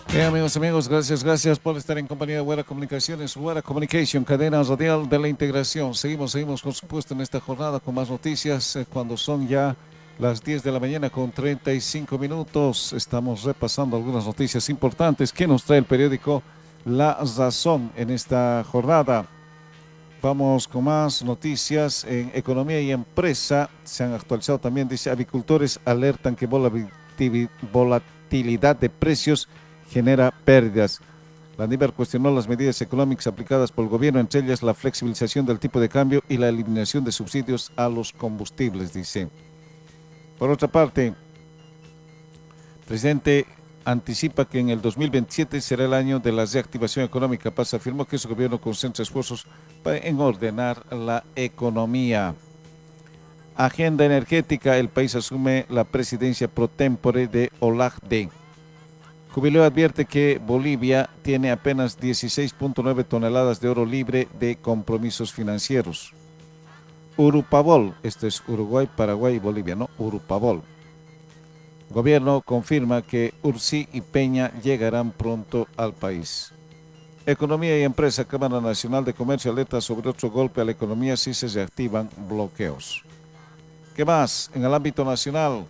Bien, amigos, gracias por estar en compañía de Huara Comunicaciones, Huara Communication, cadena radial de la integración. Seguimos, por supuesto, en esta jornada con más noticias, cuando son ya las 10 de la mañana con 35 minutos. Estamos repasando algunas noticias importantes que nos trae el periódico La Razón en esta jornada. Vamos con más noticias en economía y empresa. Se han actualizado también, dice, avicultores alertan que volatilidad de precios genera pérdidas. Landívar cuestionó las medidas económicas aplicadas por el gobierno, entre ellas la flexibilización del tipo de cambio y la eliminación de subsidios a los combustibles, dice. Por otra parte, el presidente anticipa que en el 2027 será el año de la reactivación económica. Paz afirmó que su gobierno concentra esfuerzos en ordenar la economía. Agenda energética, el país asume la presidencia pro tempore de OLACDE. Jubileo advierte que Bolivia tiene apenas 16.9 toneladas de oro libre de compromisos financieros. Urupabol, esto es Uruguay, Paraguay y Bolivia, ¿no? Urupabol. Gobierno confirma que Ursi y Peña llegarán pronto al país. Economía y empresa, Cámara Nacional de Comercio alerta sobre otro golpe a la economía si se reactivan bloqueos. ¿Qué más? En el ámbito nacional,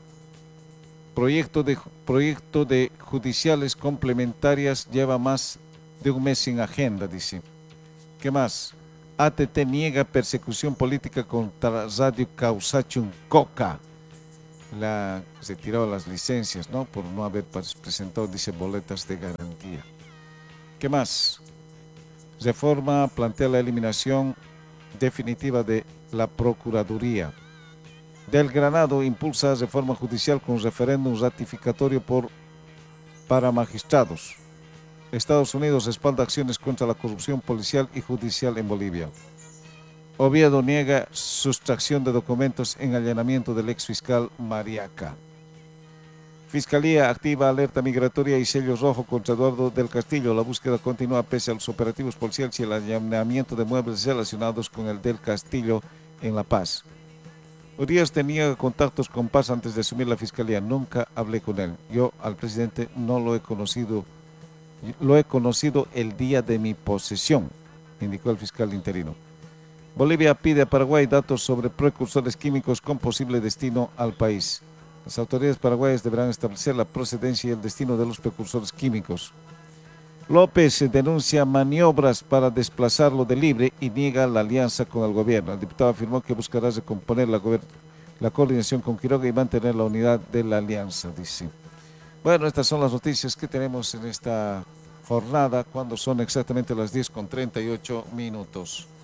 proyecto de judiciales complementarias lleva más de un mes sin agenda, dice. ¿Qué más? ATT niega persecución política contra Radio Causachun Coca. Se tiraron las licencias, ¿no? Por no haber presentado, dice, boletas de garantía. ¿Qué más? Reforma plantea la eliminación definitiva de la Procuraduría. Del Granado impulsa reforma judicial con referéndum ratificatorio para magistrados. Estados Unidos respalda acciones contra la corrupción policial y judicial en Bolivia. Oviedo niega sustracción de documentos en allanamiento del exfiscal Mariaca. Fiscalía activa alerta migratoria y sello rojo contra Eduardo del Castillo. La búsqueda continúa pese a los operativos policiales y el allanamiento de muebles relacionados con el del Castillo en La Paz. Urias tenía contactos con Paz antes de asumir la fiscalía. Nunca hablé con él. Yo al presidente no lo he conocido. Lo he conocido el día de mi posesión, indicó el fiscal interino. Bolivia pide a Paraguay datos sobre precursores químicos con posible destino al país. Las autoridades paraguayas deberán establecer la procedencia y el destino de los precursores químicos. López denuncia maniobras para desplazarlo de Libre y niega la alianza con el gobierno. El diputado afirmó que buscará recomponer la coordinación con Quiroga y mantener la unidad de la alianza, dice. Bueno, estas son las noticias que tenemos en esta jornada, cuando son exactamente las 10 con 38 minutos.